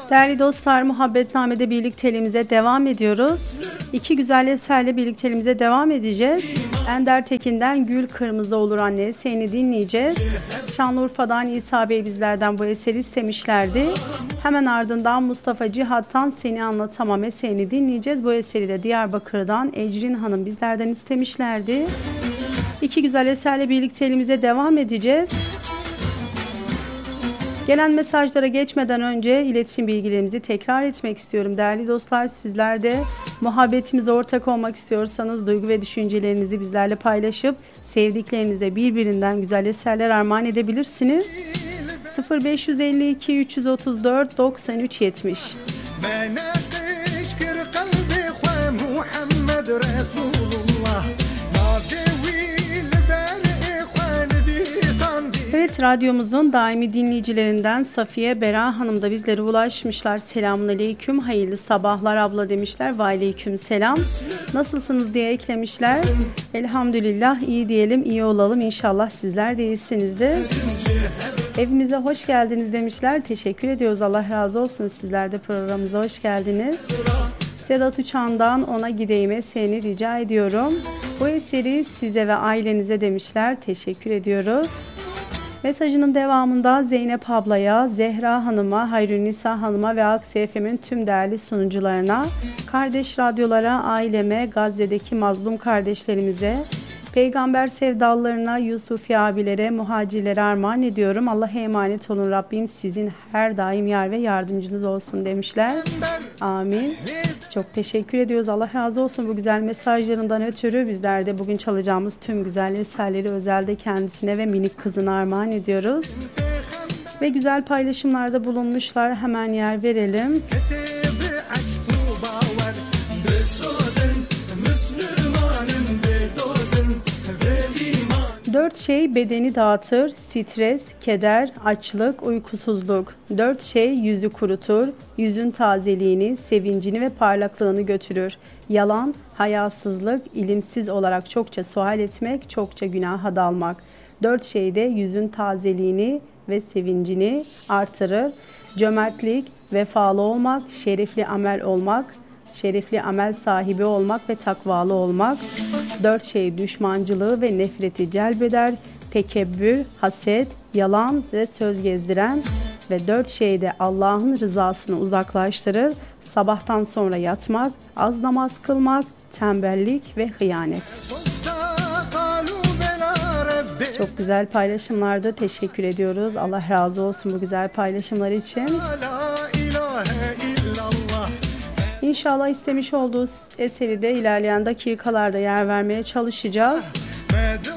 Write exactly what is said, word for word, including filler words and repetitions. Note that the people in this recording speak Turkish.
Değerli dostlar, Muhabbetname'de birlikteliğimize devam ediyoruz. İki güzel eserle birlikteliğimize devam edeceğiz. Ender Tekin'den Gül Kırmızı Olur Anne seni dinleyeceğiz. Şanlıurfa'dan İsa Bey bizlerden bu eseri istemişlerdi. Hemen ardından Mustafa Cihat'tan Seni Anlatamam eserini dinleyeceğiz. Bu eseri de Diyarbakır'dan Ecrin Hanım bizlerden istemişlerdi. İki güzel eserle birlikteliğimize devam edeceğiz. Gelen mesajlara geçmeden önce iletişim bilgilerimizi tekrar etmek istiyorum. Değerli dostlar, sizler de muhabbetimize ortak olmak istiyorsanız duygu ve düşüncelerinizi bizlerle paylaşıp sevdiklerinize birbirinden güzel eserler armağan edebilirsiniz. sıfır beş yüz elli iki üç yüz otuz dört doksan üç yetmiş. Evet, radyomuzun daimi dinleyicilerinden Safiye Bera Hanım da bizlere ulaşmışlar. Selamun aleyküm, hayırlı sabahlar abla demişler. Ve aleyküm selam. Nasılsınız diye eklemişler. Elhamdülillah iyi diyelim, iyi olalım. İnşallah sizler de iyisinizdir. Evimize hoş geldiniz demişler. Teşekkür ediyoruz. Allah razı olsun. Sizler de programımıza hoş geldiniz. Sedat Uçan'dan Ona Gideyim'e seni rica ediyorum. Bu eseri size ve ailenize demişler. Teşekkür ediyoruz. Mesajının devamında Zeynep ablaya, Zehra Hanım'a, Hayrünisa Hanım'a ve Aksi F M'in tüm değerli sunucularına, kardeş radyolara, aileme, Gazze'deki mazlum kardeşlerimize, peygamber sevdalılarına, Yusufi abilere, muhacirlere armağan ediyorum. Allah'a emanet olun. Rabbim sizin her daim yar ve yardımcınız olsun demişler. Amin. Çok teşekkür ediyoruz. Allah razı olsun bu güzel mesajlarından ötürü. Bizler de bugün çalacağımız tüm güzel eserleri özelde kendisine ve minik kızına armağan ediyoruz. Ve güzel paylaşımlarda bulunmuşlar. Hemen yer verelim. Dört şey bedeni dağıtır, stres, keder, açlık, uykusuzluk. Dört şey yüzü kurutur, yüzün tazeliğini, sevincini ve parlaklığını götürür. Yalan, hayasızlık, ilimsiz olarak çokça sual etmek, çokça günaha dalmak. Dört şey de yüzün tazeliğini ve sevincini artırır. Cömertlik, vefalı olmak, şerefli amel olmak, şerefli amel sahibi olmak ve takvalı olmak. Dört şey düşmancılığı ve nefreti celbeder, tekebbür, haset, yalan ve söz gezdiren ve dört şey de Allah'ın rızasını uzaklaştırır, sabahtan sonra yatmak, az namaz kılmak, tembellik ve hıyanet. Çok güzel paylaşımlarda teşekkür ediyoruz. Allah razı olsun bu güzel paylaşımlar için. İnşallah istemiş olduğu eseri de ilerleyen dakikalarda yer vermeye çalışacağız.